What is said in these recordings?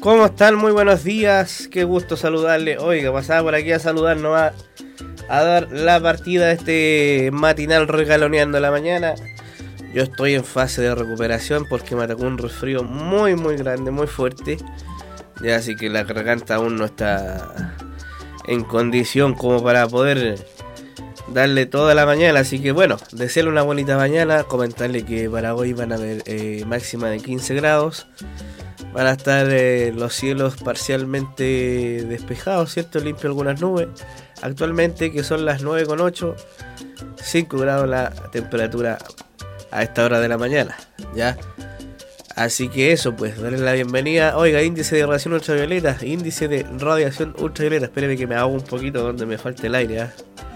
¿Cómo están? Muy buenos días, qué gusto saludarle. Oiga, pasaba por aquí a saludarnos a dar la partida de este matinal regaloneando la mañana. Yo estoy en fase de recuperación porque me atacó un resfrío muy grande, muy fuerte. Ya, así que la garganta aún no está en condición como para poder darle toda la mañana. Así que bueno, desearle una bonita mañana. Comentarle que para hoy van a haber máxima de 15 grados. Van a estar los cielos parcialmente despejados, ¿cierto? Limpio algunas nubes. Actualmente, que son las 9:08, 5 grados la temperatura a esta hora de la mañana, ¿ya? Así que eso, pues, darle la bienvenida. Oiga, índice de radiación ultravioleta. Índice de radiación ultravioleta. Espéreme que me hago un poquito donde me falte el aire, ¿eh?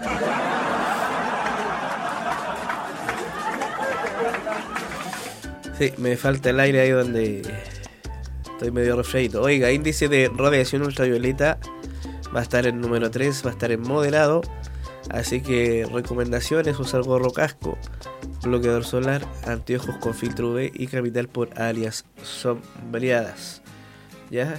Sí, me falta el aire ahí donde estoy medio resfriadito. Oiga, índice de radiación ultravioleta va a estar en número 3, va a estar en moderado. Así que recomendaciones: usar gorro, casco, bloqueador solar, anteojos con filtro UV y capital por áreas sombreadas. ¿Ya?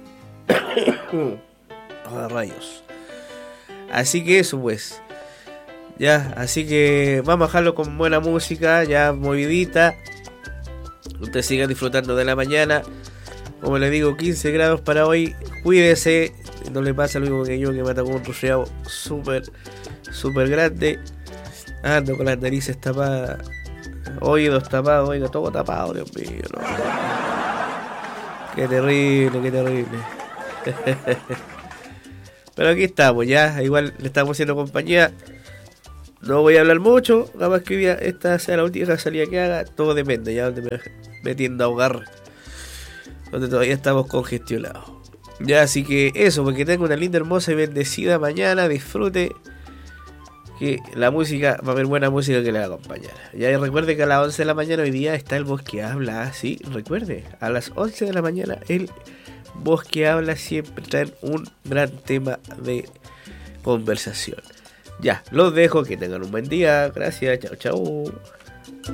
Rayos. Así que eso, pues. Ya, así que vamos a dejarlo con buena música, ya movidita. Usted siga disfrutando de la mañana. Como le digo, 15 grados para hoy. Cuídese, no le pasa lo mismo que yo, que me atacó un resfriado súper grande. Ando con las narices tapadas, oídos tapados, oiga, todo tapado, Dios mío, no. Qué terrible. Pero aquí estamos, ya, igual le estamos haciendo compañía. No voy a hablar mucho, capaz que hoy día esta sea la última salida que haga. Todo depende, ya donde me tiendo a ahogar, donde todavía estamos congestionados. Ya, así que eso, porque tengo una linda, hermosa y bendecida mañana. Disfrute, que la música, va a haber buena música que le va a acompañar. Ya, y recuerde que a las 11 de la mañana hoy día está el Voz que Habla. Sí, recuerde, a las 11 de la mañana el Voz que Habla siempre trae un gran tema de conversación. Ya, los dejo, que tengan un buen día. Gracias, chao.